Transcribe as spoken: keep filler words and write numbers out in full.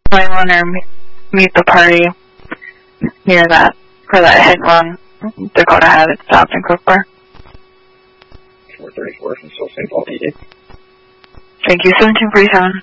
join one or meet the party near that, for that hit run Dakota had it stopped in Cookbar. four thirty-four from Soul Saint Paul P D. Thank you, seventeen forty-seven.